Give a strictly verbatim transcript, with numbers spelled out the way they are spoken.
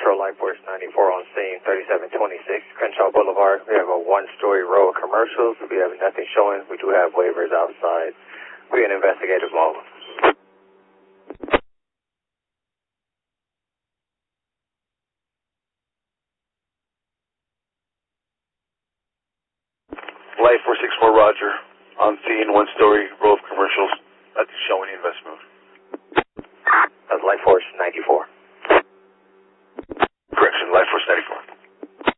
Metro Light Force ninety-four on scene, thirty-seven twenty-six Crenshaw Boulevard. We have a one-story row of commercials. We have nothing showing. We do have waivers outside. We're in investigative mode. Light four six four, Roger. On scene, one-story row of commercials.